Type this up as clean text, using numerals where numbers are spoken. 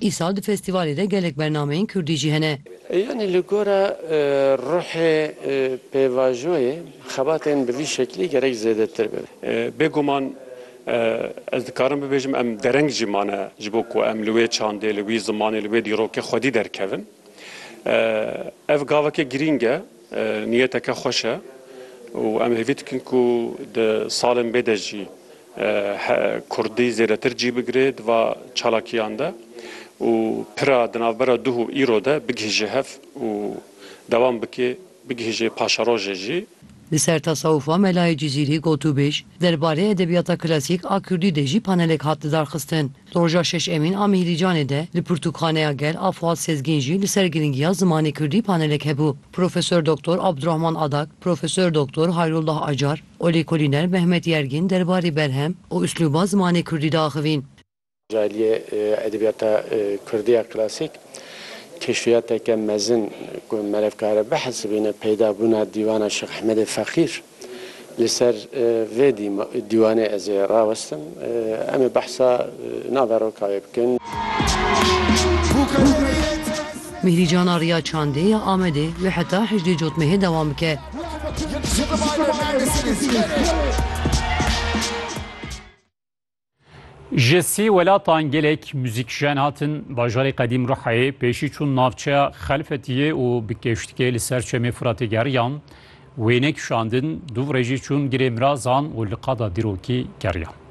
îsal di festîvalê de gelek bernameyên Kurdî jî hene. Yani li gora ruhê pêvajoyê xebatên bi vî şeklî gerek zêdetir be. Bêguman ez dikarim bibêjim em dereng jî mane ji bo ku em li wê çandê, li wî zimanê, li wê dîrokê xwedî derkevin. Ev gaveke girîng e, niyeteke xweş e û em hêvî dikin ku di salên bê de jî Kurdî zêdetir cî bigire diva çalakiyan de û pira di navbera duh û îro de bigihîje hev û dewam bike bigihîje paşarojê jî. Li ser tasawufa Melayê Cizîrî gotûbêj derbarê edebiyata klasîk a Kurdî de jî panelek hat didarxistin. Roja şeş Emîn a Mîhrîcanê de li Pirtûkxaneya Gel a Fuad Sezgîn jî li ser giringiya zimanê Kurdî panelek hebû. Profesör Doktor Abdurrahman Adak, Profesör Doktor Hayrullah Acar, Olêkolîner Mehmet Yergin derbarê berhem û üslûba zimanê Kurdî de axivîn. Caliye edebiyata Kurdiya klasik keşfiyateke mezin melefkare behs bine peyda buna divana Şeyh Ahmed Fakir li ser vê diwanê ez ê rawestim em ê behsa naverokayê bikin. Mîhrîcana Riya Çandê ya Amedê ve heta hicdê cotmehê dewam bike. Ji sî welatan gelek muzîkjen hatin bajarê Qedîm Rihayê pêşî çûn navçeya Xelfetiyê û bi kêştikê li ser çemê Firatê geriyan, wêne kişandin, du rejî çûn girê mirazan û li qada dîrokî geriyan.